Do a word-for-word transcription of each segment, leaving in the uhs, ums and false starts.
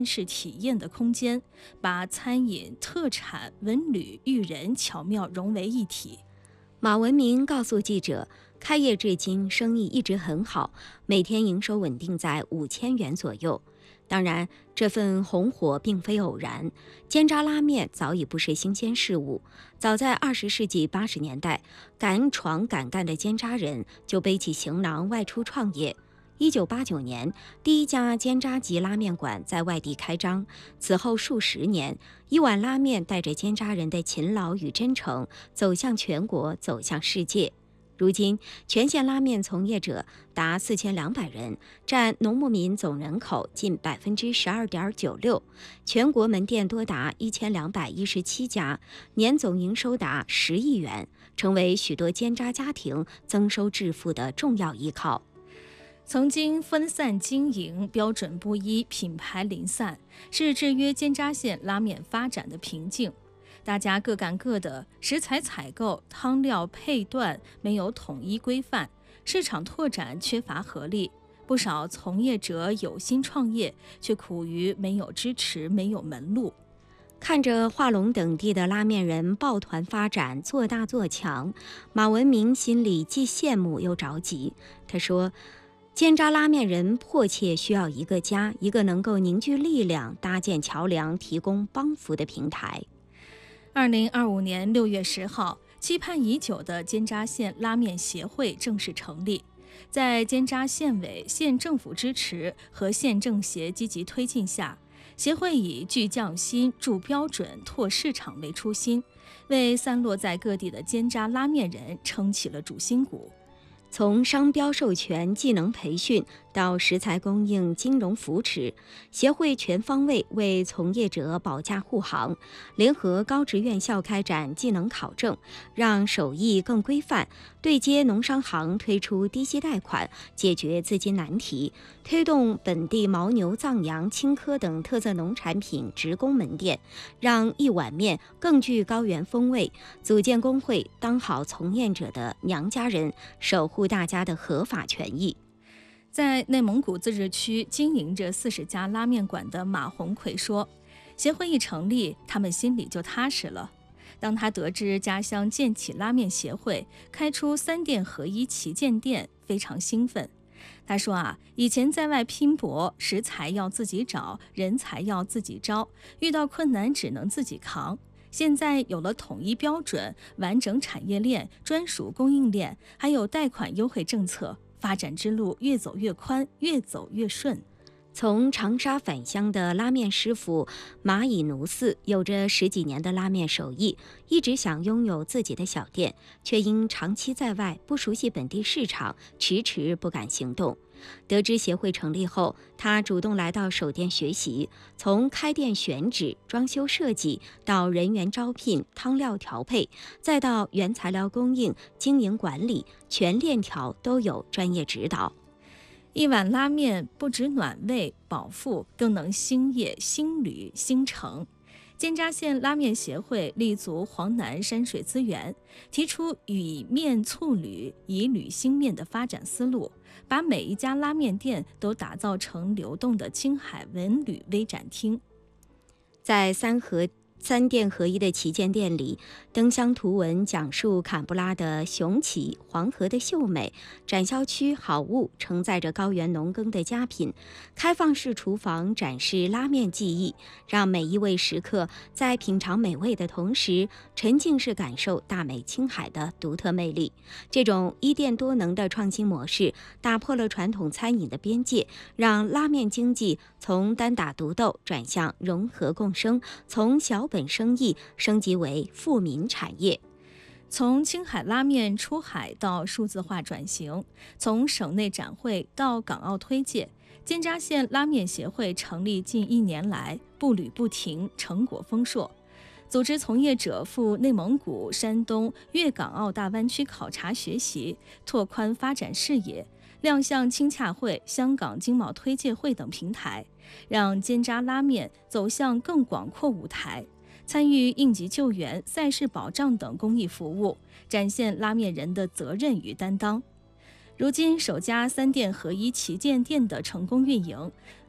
是体验的空间，把餐饮、特产、文旅、育人巧妙融为一体。 马文明告诉记者，开业至今生意一直很好，每天营收稳定在五千元左右。当然，这份红火并非偶然，煎炸拉面早已不是新鲜事物。早在二十世纪八十年代，敢闯敢干的煎炸人就背起行囊外出创业。一九八九年，第一家煎炸级拉面馆在外地开张。此后数十年，一碗拉面带着煎炸人的勤劳与真诚，走向全国，走向世界。如今，全县拉面从业者达四千两百人，占农牧民总人口近百分之十二点九六。全国门店多达一千两百一十七家，年总营收达十亿元，成为许多煎炸家庭增收致富的重要依靠。 曾经分散经营、标准不一、品牌零散，是制约煎炸县拉面发展的瓶颈。大家各干各的，食材采购、汤料配段没有统一规范，市场拓展缺乏合力。不少从业者有心创业，却苦于没有支持、没有门路。 看着华龙等地的拉面人抱团发展，做大做强，马文明心里既羡慕又着急。他说，煎炸拉面人迫切需要一个家，一个能够凝聚力量、搭建桥梁、提供帮扶的平台。 二零二五年六月十号，期盼已久的煎炸县拉面协会正式成立。在煎炸县委、县政府支持和县政协积极推进下，协会以聚匠心、筑标准、拓市场为初心，为散落在各地的煎炸拉面人撑起了主心骨。 从商标授权、技能培训到食材供应、金融扶持，协会全方位为从业者保驾护航，联合高职院校开展技能考证，让手艺更规范，对接农商行推出低息贷款，解决资金难题，推动本地牦牛、藏羊、青稞等特色农产品直供门店，让一碗面更具高原风味，组建工会，当好从业者的娘家人，守护大家的合法权益。 在内蒙古自治区经营着四十家拉面馆的马红奎说，协会一成立，他们心里就踏实了。当他得知家乡建起拉面协会，开出三店合一旗舰店，非常兴奋。他说啊，以前在外拼搏，食材要自己找，人才要自己招，遇到困难只能自己扛。现在有了统一标准、完整产业链、专属供应链，还有贷款优惠政策，发展之路越走越宽，越走越顺。 从长沙返乡的拉面师傅马以奴寺，有着十几年的拉面手艺，一直想拥有自己的小店，却因长期在外不熟悉本地市场，迟迟不敢行动。得知协会成立后，他主动来到首店学习，从开店选址、装修设计到人员招聘、汤料调配，再到原材料供应、经营管理，全链条都有专业指导。 一碗拉面不止暖胃饱腹，更能兴业兴旅兴城。煎炸县拉面协会立足黄南山水资源，提出以面促旅、以旅兴面的发展思路，把每一家拉面店都打造成流动的青海文旅微展厅。 在三河三店合一的旗舰店里，灯箱图文讲述坎布拉的雄奇，黄河的秀美，展销区好物承载着高原农耕的佳品，开放式厨房展示拉面技艺，让每一位食客在品尝美味的同时，沉浸式感受大美青海的独特魅力。这种一店多能的创新模式，打破了传统餐饮的边界，让拉面经济从单打独斗转向融合共生，从小本生意升级为富民产业。 从青海拉面出海到数字化转型，从省内展会到港澳推介，煎炸县拉面协会成立近一年来，步履不停，成果丰硕。组织从业者赴内蒙古、山东、粤港澳大湾区考察学习，拓宽发展视野，亮相青洽会、香港经贸推介会等平台，让煎炸拉面走向更广阔舞台。参与应急救援、赛事保障等公益服务，展现拉面人的责任与担当。如今首家三店合一旗舰店的成功运营，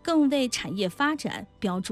更为产业发展标注